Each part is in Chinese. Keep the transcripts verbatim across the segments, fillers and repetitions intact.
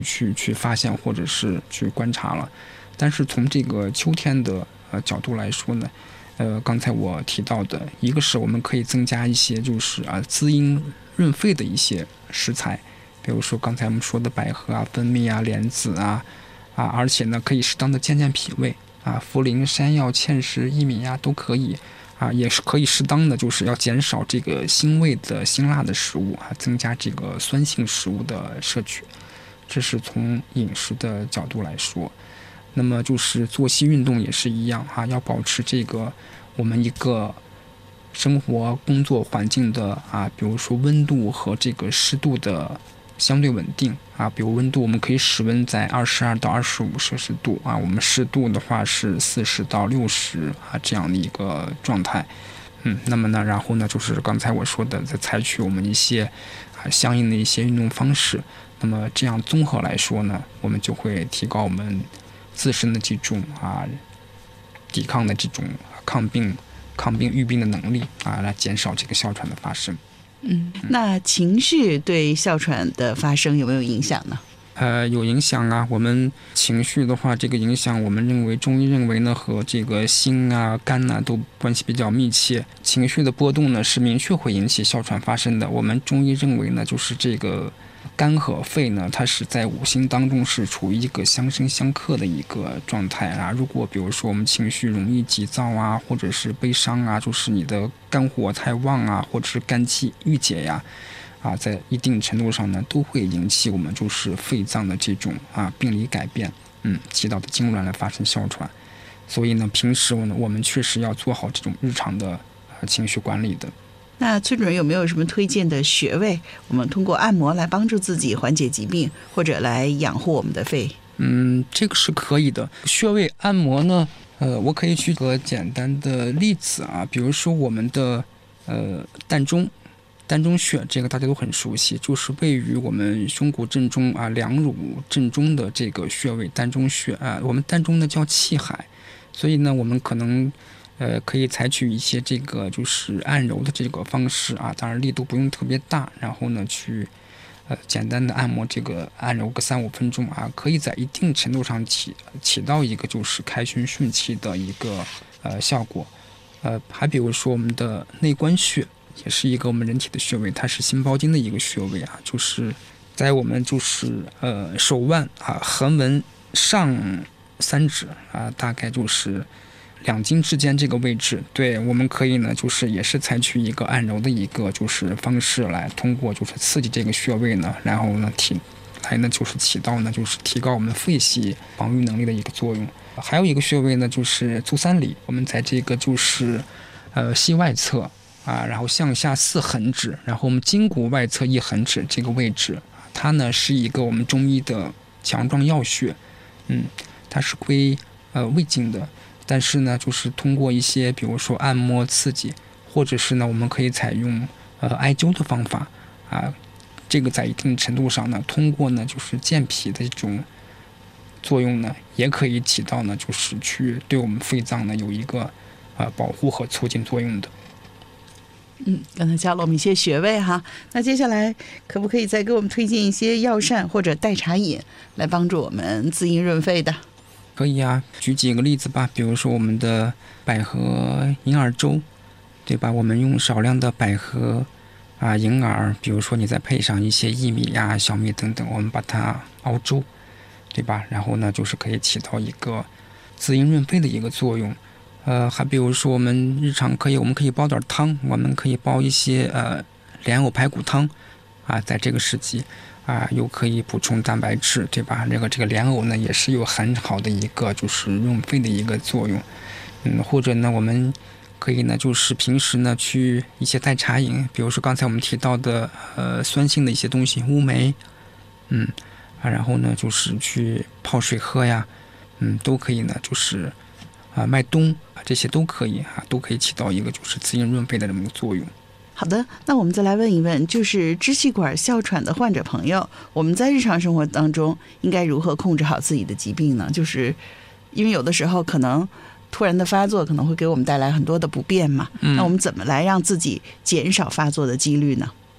去去发现或者是去观察了。但是从这个秋天的呃角度来说呢，呃，刚才我提到的一个是我们可以增加一些就是啊滋阴润肺的一些食材，比如说刚才我们说的百合啊、蜂蜜啊、莲子啊啊，而且呢可以适当的健健脾胃啊，茯苓、山药、芡实、薏米呀、啊、都可以啊，也是可以适当的就是要减少这个辛味的辛辣的食物啊，增加这个酸性食物的摄取。这是从饮食的角度来说。那么就是作息运动也是一样啊，要保持这个我们一个生活工作环境的啊，比如说温度和这个湿度的相对稳定啊，比如温度我们可以室温在二十二到二十五摄氏度啊，我们湿度的话是四十到六十啊这样的一个状态。嗯，那么呢，然后呢，就是刚才我说的，再采取我们一些啊相应的一些运动方式。那么这样综合来说呢，我们就会提高我们自身的这种啊抵抗的这种抗病、抗病预病的能力啊，来减少这个哮喘的发生。 嗯，那情绪对哮喘的发生有没有影响呢？ 呃，有影响啊。我们情绪的话，这个影响，我们认为中医认为呢，和这个心啊、肝啊都关系比较密切。情绪的波动呢，是明确会引起哮喘发生的。我们中医认为呢，就是这个肝和肺呢，它是在五行当中是处于一个相生相克的一个状态啊。如果比如说我们情绪容易急躁啊，或者是悲伤啊，就是你的肝火太旺啊，或者是肝气郁结呀。啊，在一定程度上呢，都会引起我们就是肺脏的这种啊病理改变，嗯，起到的痉挛来发生哮喘。所以呢，平时呢，我们确实要做好这种日常的、呃、情绪管理的。 那崔主任有没有什么推荐的穴位，我们通过按摩来帮助自己缓解疾病，或者来养护我们的肺？ 嗯，这个是可以的。穴位按摩呢，呃，我可以举个简单的例子啊，比如说我们的呃膻中。膻中穴这个大家都很熟悉，就是位于我们胸骨正中啊两乳正中的这个穴位膻中穴啊。我们膻中呢叫气海，所以呢我们可能呃可以采取一些这个就是按揉的这个方式啊，当然力度不用特别大，然后呢去呃简单的按摩这个按揉个三五分钟啊，可以在一定程度上起起到一个就是开胸顺气的一个呃效果。呃，还比如说我们的内关穴。也是一个我们人体的穴位，它是心包经的一个穴位啊，就是在我们就是呃手腕啊横纹上三指啊，大概就是两筋之间这个位置。对，我们可以呢，就是也是采取一个按揉的一个就是方式来，通过就是刺激这个穴位呢，然后呢提来呢就是起到呢就是提高我们肺系防御能力的一个作用。还有一个穴位呢就是足三里，我们在这个就是呃膝外侧。啊，然后向下四横指，然后我们筋骨外侧一横指这个位置，它呢是一个我们中医的强壮要穴，嗯，它是归呃胃经的，但是呢，就是通过一些比如说按摩刺激，或者是呢我们可以采用呃艾灸的方法啊，这个在一定程度上呢，通过呢就是健脾的这种作用呢，也可以起到呢就是去对我们肺脏呢有一个呃保护和促进作用的。 嗯，刚才教了我们一些穴位哈，那接下来可不可以再给我们推荐一些药膳或者代茶饮，来帮助我们滋阴润肺的？ 可以啊，举几个例子吧，比如说我们的百合银耳粥，对吧？我们用少量的百合啊、银耳，比如说你再配上一些薏米呀、小米等等，我们把它熬粥，对吧？然后呢，就是可以起到一个滋阴润肺的一个作用。呃，还比如说我们日常可以，我们可以煲点汤，我们可以煲一些呃莲藕排骨汤，啊，在这个时期啊，又可以补充蛋白质，对吧？这个这个莲藕呢，也是有很好的一个就是润肺的一个作用。嗯，或者呢，我们可以呢，就是平时呢去一些代茶饮，比如说刚才我们提到的呃酸性的一些东西，乌梅，嗯啊，然后呢就是去泡水喝呀，嗯，都可以呢，就是啊麦冬。这些都可以啊，都可以起到一个就是滋阴润肺的这么一个作用。 好的，那我们再来问一问，就是支气管哮喘的患者朋友，我们在日常生活当中应该如何控制好自己的疾病呢？就是因为有的时候可能突然的发作可能会给我们带来很多的不便嘛，嗯、那我们怎么来让自己减少发作的几率呢？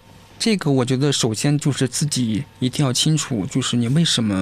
这个我觉得首先就是自己一定要清楚，就是你为什么